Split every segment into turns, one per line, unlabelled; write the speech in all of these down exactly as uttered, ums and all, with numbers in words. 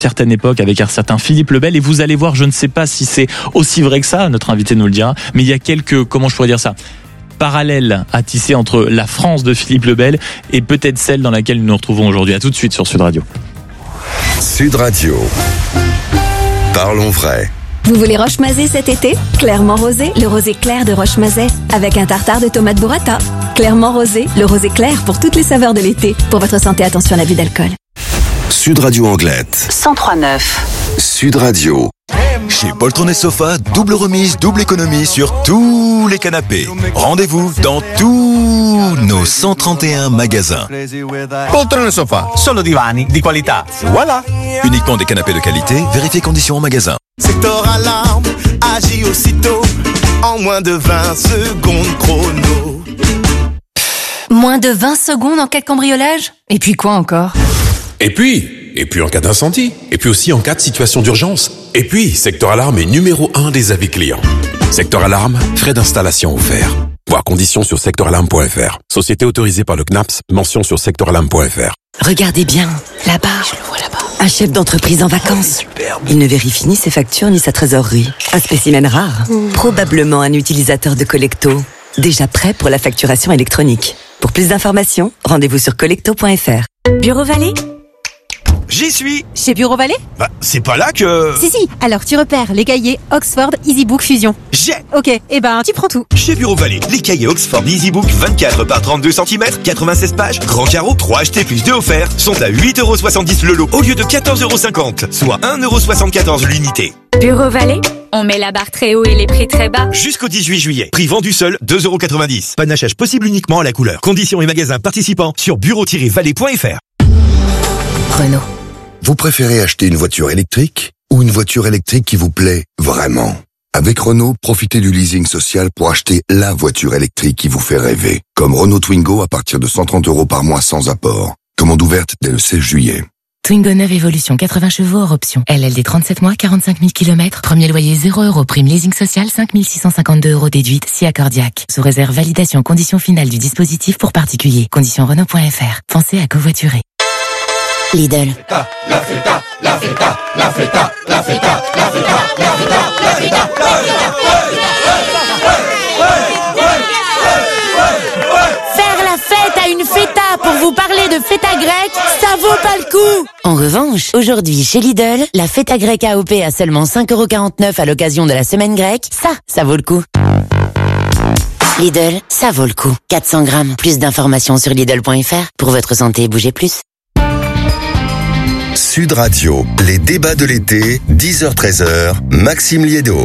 certaine époque avec un certain Philippe le Bel, et vous allez voir, je ne sais pas si c'est aussi vrai que ça, notre invité nous le dira, mais il y a quelques, comment je pourrais dire ça, parallèles à tisser entre la France de Philippe le Bel et peut-être celle dans laquelle nous nous retrouvons aujourd'hui. À tout de suite sur Sud Radio.
Sud Radio. Parlons vrai.
Vous voulez Roche-Mazet cet été? Clairement rosé, le rosé clair de Roche-Mazet, avec un tartare de tomates burrata. Clairement rosé, le rosé clair pour toutes les saveurs de l'été. Pour votre santé, attention à l'abus d'alcool.
Sud Radio Anglette.
cent trois neuf.
Sud Radio.
Chez Poltron et Sofa, double remise, double économie sur tous les canapés. Rendez-vous dans tous nos cent trente et un magasins.
Poltron e Sofa, solo divani di qualità. Voilà.
Uniquement des canapés de qualité, vérifiez conditions en magasin.
Secteur Alarme agit aussitôt en moins de vingt secondes chrono.
Moins de vingt secondes en cas de cambriolage? Et puis quoi encore?
Et puis, et puis en cas d'incendie, et puis aussi en cas de situation d'urgence. Et puis, Secteur Alarme est numéro un des avis clients. Secteur Alarme, frais d'installation offerts. Voir conditions sur secteur alarme point f r. Société autorisée par le C N A P S, mention sur secteur alarme point f r.
Regardez bien, là-bas. Je le vois là-bas. Un chef d'entreprise en vacances. Superbe. Il ne vérifie ni ses factures ni sa trésorerie. Un spécimen rare. Mmh. Probablement un utilisateur de Collecto. Déjà prêt pour la facturation électronique. Pour plus d'informations, rendez-vous sur collecto point f r.
Bureau Vallée?
J'y suis.
Chez Bureau Vallée?
Bah, c'est pas là que...
Si, si. Alors, tu repères les cahiers Oxford EasyBook Fusion.
J'ai.
Ok, eh ben, tu prends tout.
Chez Bureau Vallée, les cahiers Oxford EasyBook vingt-quatre par trente-deux centimètres, quatre-vingt-seize pages, grand carreau, trois achetés plus deux offerts, sont à huit euros soixante-dix le lot au lieu de quatorze euros cinquante, soit un euro soixante-quatorze l'unité.
Bureau Vallée? On met la barre très haut et les prix très bas.
Jusqu'au dix-huit juillet. Prix vendu seul, deux euros quatre-vingt-dix. Panachage possible uniquement à la couleur. Conditions et magasins participants sur bureau tiret vallée point f r.
Renault.
Vous préférez acheter une voiture électrique ou une voiture électrique qui vous plaît vraiment? Avec Renault, profitez du leasing social pour acheter la voiture électrique qui vous fait rêver. Comme Renault Twingo à partir de cent trente euros par mois sans apport. Commande ouverte dès le seize juillet.
Twingo neuve Evolution, quatre-vingts chevaux hors option. L L D trente-sept mois, quarante-cinq mille kilomètres. Premier loyer zéro euros. Prime leasing social, cinq mille six cent cinquante-deux euros déduite, si accordiaque. Sous réserve validation conditions finales du dispositif pour particuliers. Conditions Renault point f r. Pensez à covoiturer.
Lidl.
La feta, la feta, la feta, la feta, la feta, la feta, la feta,
Faire la fête à une feta pour vous parler de feta grecque, ça vaut pas le coup.
En revanche, aujourd'hui chez Lidl, la feta grecque A O P à seulement cinq euros quarante-neuf à l'occasion de la semaine grecque, ça, ça vaut le coup. Lidl, ça vaut le coup. quatre cents grammes. Plus d'informations sur Lidl point f r. Pour votre santé, bougez plus.
Sud Radio, les débats de l'été, dix heures treize heures, Maxime Liédo.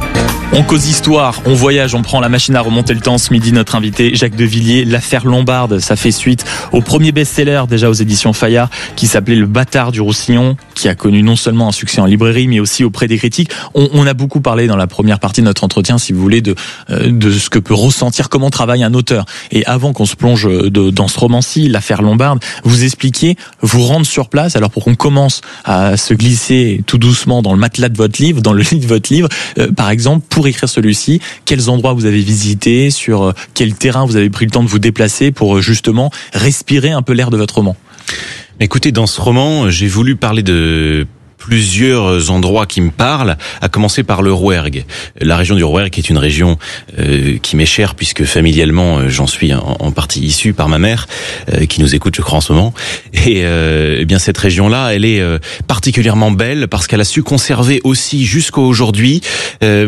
On cause histoire, on voyage, on prend la machine à remonter le temps. Ce midi, notre invité Jacques Devilliers, l'affaire Lombarde, ça fait suite au premier best-seller déjà aux éditions Fayard qui s'appelait Le Bâtard du Roussillon, qui a connu non seulement un succès en librairie mais aussi auprès des critiques. On, on a beaucoup parlé dans la première partie de notre entretien, si vous voulez, de, euh, de ce que peut ressentir, comment travaille un auteur. Et avant qu'on se plonge de, dans ce roman-ci, l'affaire Lombarde, vous expliquez, vous rendre sur place, alors pour qu'on commence à se glisser tout doucement dans le matelas de votre livre, dans le lit de votre livre, euh, par exemple, pour écrire celui-ci, quels endroits vous avez visités, sur quel terrain vous avez pris le temps de vous déplacer pour justement respirer un peu l'air de votre roman?
Écoutez, dans ce roman, j'ai voulu parler de plusieurs endroits qui me parlent, à commencer par le Rouergue. La région du Rouergue est une région euh, qui m'est chère puisque familialement euh, j'en suis en, en partie issu par ma mère euh, qui nous écoute je crois en ce moment. Et euh, eh bien cette région-là, elle est euh, particulièrement belle parce qu'elle a su conserver aussi jusqu'à aujourd'hui euh,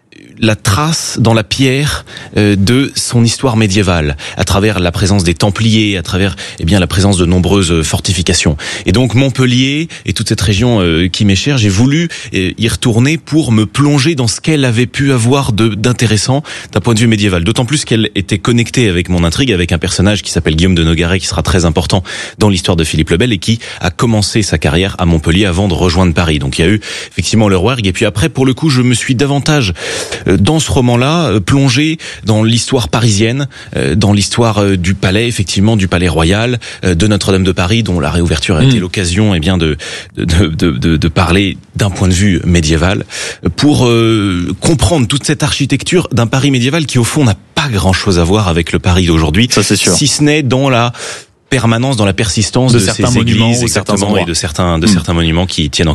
la trace dans la pierre euh, de son histoire médiévale, à travers la présence des Templiers, à travers eh bien la présence de nombreuses fortifications. Et donc Montpellier et toute cette région euh, qui m'est chère, j'ai voulu euh, y retourner pour me plonger dans ce qu'elle avait pu avoir de d'intéressant d'un point de vue médiéval. D'autant plus qu'elle était connectée avec mon intrigue, avec un personnage qui s'appelle Guillaume de Nogaret, qui sera très important dans l'histoire de Philippe le Bel et qui a commencé sa carrière à Montpellier avant de rejoindre Paris. Donc il y a eu effectivement le Rouergue. Et puis après, pour le coup, je me suis davantage dans ce roman-là, plongé dans l'histoire parisienne, dans l'histoire du palais, effectivement, du palais royal, de Notre-Dame de Paris, dont la réouverture a été mmh. l'occasion, eh bien, de, de, de, de, de parler d'un point de vue médiéval, pour euh, comprendre toute cette architecture d'un Paris médiéval qui, au fond, n'a pas grand-chose à voir avec le Paris d'aujourd'hui.
Ça, c'est sûr.
Si ce n'est dans la permanence, dans la persistance
de,
de
certains
ces
monuments
églises,
ou certains
exactement,
endroits.
et de certains, de mmh. certains monuments qui tiennent encore